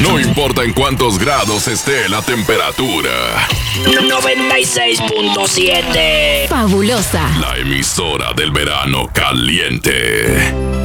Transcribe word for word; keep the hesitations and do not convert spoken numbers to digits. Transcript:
No importa en cuántos grados esté la temperatura. noventa y seis punto siete. Fabulosa. La emisora del verano caliente.